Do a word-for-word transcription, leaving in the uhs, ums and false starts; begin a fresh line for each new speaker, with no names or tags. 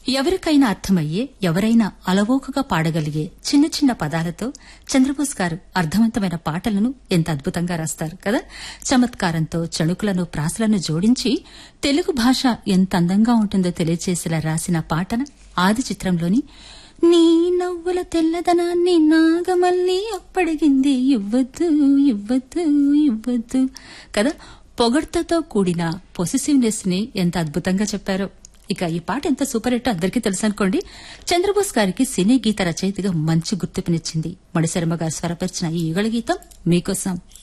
ఎవరికైనా అర్థమయ్యే, ఎవరైనా అలవోకగా పాడగలిగే చిన్న చిన్న పదాలతో చంద్రబోస్ గారు అర్థవంతమైన పాటలను ఎంత అద్భుతంగా రాస్తారు కదా. చమత్కారంతో చణుకులను, ప్రాసలను జోడించి తెలుగు భాష ఎంత అందంగా ఉంటుందో తెలియచేసేలా రాసిన పాటన ఆది చిత్రంలోని నీ నవ్వుల తెల్లదనాన్ని నాగమల్లి అప్పడిగింది ఇవ్వద్దు ఇవ్వద్దు ఇవ్వద్దు కదా. పొగడ్తతో కూడిన పొసెసివ్నెస్ ని ఎంత అద్భుతంగా చెప్పారో. ఇక ఈ పాట ఎంత సూపర్ హిట్ అందరికీ తెలుసు అనుకోండి. చంద్రబోస్ గారికి సినీ గీత రచయితగా మంచి గుర్తింపునిచ్చింది. మణిశర్మ గారు స్వరపరిచిన ఈ యుగళ గీతం మీకోసం.